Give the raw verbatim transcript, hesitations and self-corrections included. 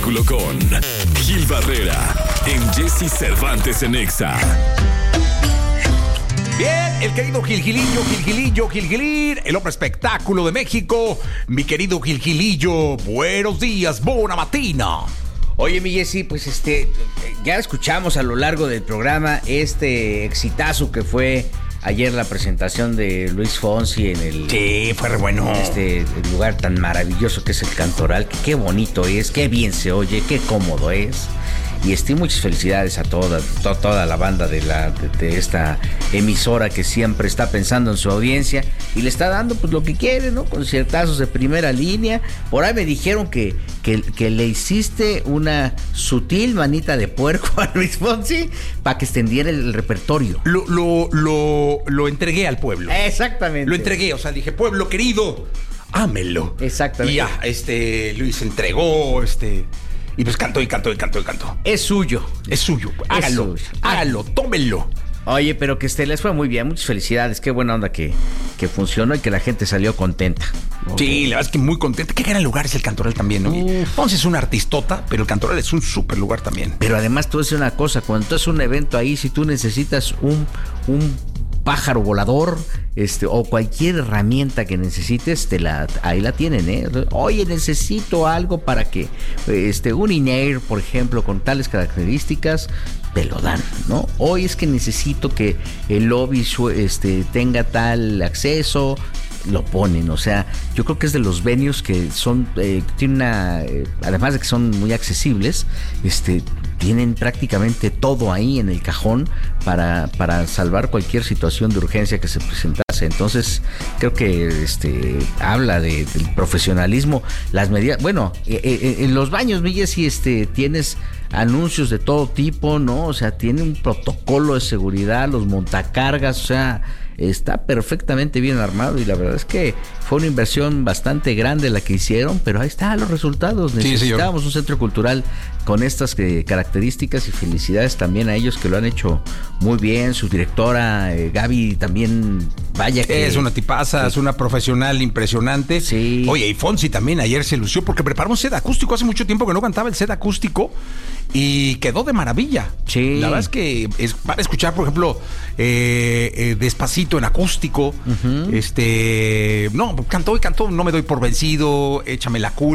Con Gil Barrera en Jesse Cervantes en Exa. Bien, el querido Gilgilillo, Gilgilillo, Gilgilir, el hombre espectáculo de México. Mi querido Gilgilillo, buenos días, buena matina. Oye, mi Jessy, pues este, ya escuchamos a lo largo del programa este exitazo que fue ayer la presentación de Luis Fonsi en el... Sí, fue re bueno. Este lugar tan maravilloso que es el Cantoral, que qué bonito es, qué bien se oye, qué cómodo es. Y este, muchas felicidades a toda, to, toda la banda de, la, de, de esta emisora que siempre está pensando en su audiencia y le está dando pues lo que quiere, ¿no? Conciertazos de primera línea. Por ahí me dijeron que, que, que le hiciste una sutil manita de puerco a Luis Fonsi para que extendiera el, el repertorio. Lo, lo, lo, lo entregué al pueblo. Exactamente. Lo entregué, o sea, dije, pueblo querido, ámelo. Exactamente. Y ya, este, Luis entregó, este... Y pues cantó y cantó y cantó y cantó. Es suyo. Es suyo. Hágalo. Es suyo. Hágalo, tómenlo. Oye, pero que este les fue muy bien. Muchas felicidades. Qué buena onda que, que funcionó y que la gente salió contenta. Okay. Sí, la verdad es que muy contenta. Qué gran lugar es el Cantoral también, ¿no? Entonces es una artistota, pero el Cantoral es un súper lugar también. Pero además tú haces una cosa. Cuando tú haces un evento ahí, si tú necesitas un... un pájaro volador, este, o cualquier herramienta que necesites, te la, ahí la tienen, ¿eh? Oye, necesito algo para que, este, un in-air, por ejemplo, con tales características, te lo dan, ¿no? Hoy es que necesito que el lobby, este, tenga tal acceso, lo ponen, o sea, yo creo que es de los venues que son, eh, tiene una, eh, además de que son muy accesibles, este, tienen prácticamente todo ahí en el cajón para, para salvar cualquier situación de urgencia que se presentase. Entonces, creo que este habla de, del profesionalismo, las medidas, bueno, eh, eh, en los baños, Miguel, si este tienes anuncios de todo tipo, ¿no? O sea, tiene un protocolo de seguridad, los montacargas, o sea, está perfectamente bien armado y la verdad es que fue una inversión bastante grande la que hicieron, pero ahí están los resultados. Necesitábamos sí, un centro cultural con estas eh, características y felicidades también a ellos que lo han hecho muy bien. Su directora, eh, Gaby, también, vaya que... Es una tipaza, sí. Es una profesional impresionante. Sí. Oye, y Fonsi también ayer se lució porque preparó un set acústico. Hace mucho tiempo que no cantaba el set acústico y quedó de maravilla. Sí. La verdad es que es para escuchar, por ejemplo, eh, eh, Despacito en acústico. Uh-huh. Este, no, cantó y cantó, No me doy por vencido, Échame la culpa.